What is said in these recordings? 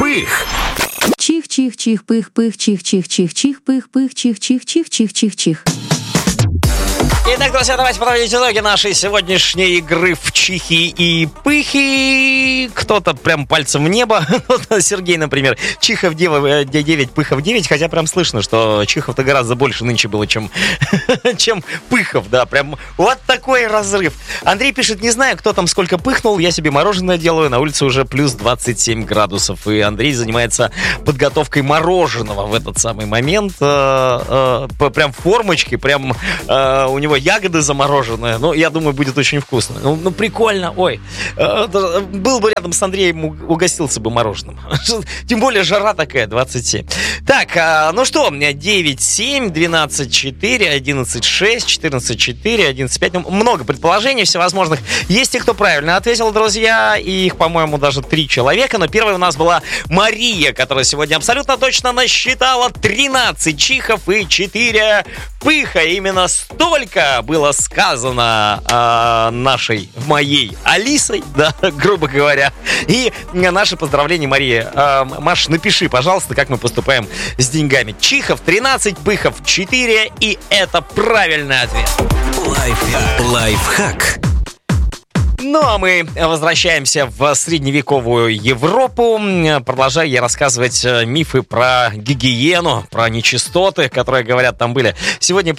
Чих-пых. Чих-чих-чих, пых-пых, чих-чих-чих-чих, пых-пых, чих-чих-чих-чих-чих-чих. Итак, друзья, давайте подводить итоги нашей сегодняшней игры в чихи и пыхи. Кто-то прям пальцем в небо. Сергей, например, чихов 9, пыхов 9. Хотя прям слышно, что чихов-то гораздо больше нынче было, чем пыхов. Да, прям вот такой разрыв. Андрей пишет: не знаю, кто там сколько пыхнул. Я себе мороженое делаю. На улице уже плюс 27 градусов. И Андрей занимается подготовкой мороженого в этот самый момент. Прям в формочке. Прям у него ягоды замороженные. Ну, я думаю, будет очень вкусно. Ну, прикольно. Ой. Был бы рядом с Андреем, угостился бы мороженым. Тем более жара такая, 27. Так, ну что, у меня 9-7, 12-4, 11-6, 14-4, 11-5. Ну, много предположений всевозможных. Есть те, кто правильно ответил, друзья. И их, по-моему, даже 3 человека. Но первой у нас была Мария, которая сегодня абсолютно точно насчитала 13 чихов и 4 пыха. Именно столько было сказано моей Алисой, да, грубо говоря. И наше поздравление, Мария. Маш, напиши, пожалуйста, как мы поступаем с деньгами. Чихов 13, пыхов 4, и это правильный ответ. Лайфхак. Ну, а мы возвращаемся в средневековую Европу. Продолжаю я рассказывать мифы про гигиену, про нечистоты, которые, говорят, там были. Сегодня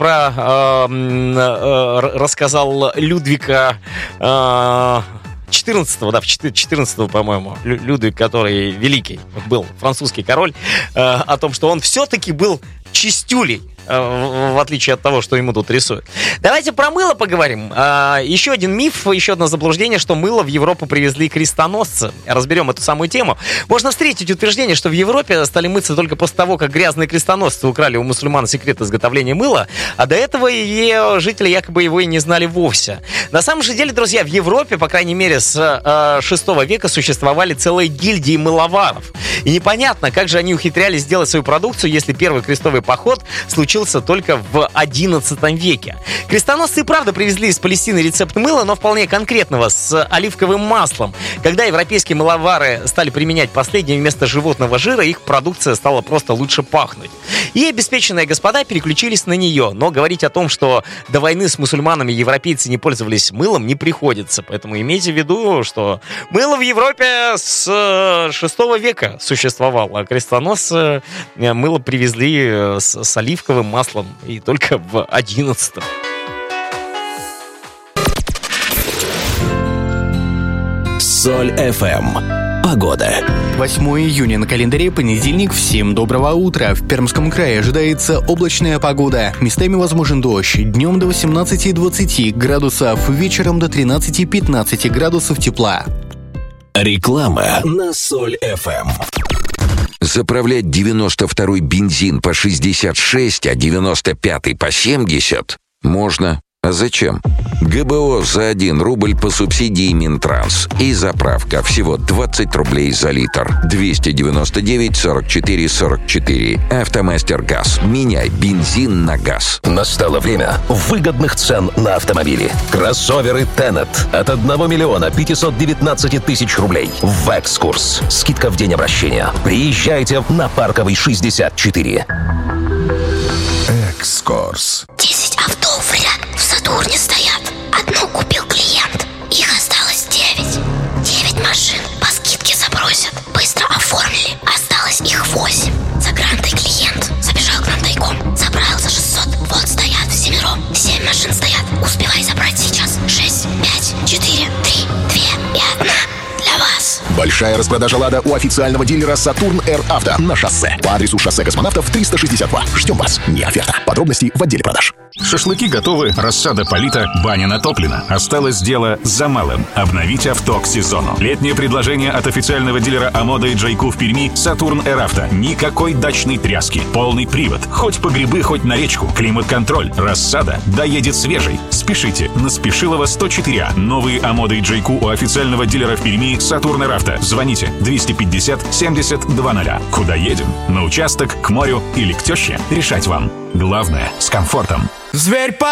рассказал Людвига 14-го, да, 14-го, по-моему, Людвиг, который великий был, французский король, о том, что он все-таки был чистюлей, в отличие от того, что ему тут рисуют. Давайте про мыло поговорим. Еще один миф, еще одно заблуждение, что мыло в Европу привезли крестоносцы. Разберем эту самую тему. Можно встретить утверждение, что в Европе стали мыться только после того, как грязные крестоносцы украли у мусульман секрет изготовления мыла, а до этого жители якобы его и не знали вовсе. На самом же деле, друзья, в Европе, по крайней мере, с 6 века существовали целые гильдии мыловаров. И непонятно, как же они ухитрялись сделать свою продукцию, если первый крестовый поход случился только в 11 веке. Крестоносцы и правда привезли из Палестины рецепт мыла, но вполне конкретного, с оливковым маслом. Когда европейские мыловары стали применять последнее вместо животного жира, их продукция стала просто лучше пахнуть. И обеспеченные господа переключились на нее. Но говорить о том, что до войны с мусульманами европейцы не пользовались мылом, не приходится. Поэтому имейте в виду, что мыло в Европе с 6 века существовало, а крестоносцы мыло привезли с оливковым маслом и только в 11-м. Соль FM. Погода. 8 июня на календаре, понедельник. Всем доброго утра. В Пермском крае ожидается облачная погода. Местами возможен дождь. Днем до 18-20 градусов, вечером до 13-15 градусов тепла. Реклама на Соль FM. Заправлять 92-й бензин по 66, а 95-й по 70 можно. А зачем? ГБО за 1 рубль по субсидии Минтранс. И заправка всего 20 рублей за литр. 299 44 44. Автомастер Газ. Меняй бензин на газ. Настало время выгодных цен на автомобили. Кроссоверы Тенет от 1 миллиона 519 тысяч рублей. В Экскурс. Скидка в день обращения. Приезжайте на Парковый 64. Экскурс. 10 авто в ряд в Сатурне стоят. Одну купил клиент. Их осталось 9. 9 машин по скидке забросят. Быстро оформили. Осталось их 8. За грантой клиент забежал к нам тайком. Забрал за 600. Вот стоят всемиром. 7 машин стоят. Успевай забрать сейчас. 6, 5, 4, 3, 2 и 1. Для вас. Большая распродажа «Лада» у официального дилера «Сатурн Р Авто» на шоссе. По адресу шоссе Космонавтов 362. Ждем вас. Не оферта. Подробности в отделе продаж. Шашлыки готовы, рассада полита, баня натоплена. Осталось дело за малым. Обновить авто к сезону. Летнее предложение от официального дилера «Амода» и «Джайку» в Перми «Сатурн Р Авто». Никакой дачной тряски. Полный привод. Хоть по грибы, хоть на речку. Климат-контроль. Рассада доедет свежей. Спешите. На Спешилова 104А. Новые «Амода» и «Джайку» у официального дилера в Перми «Сатурн Р Авто». Звоните 250 70 20. Куда едем? На участок, к морю или к теще? Решать вам. Главное, с комфортом. Зверь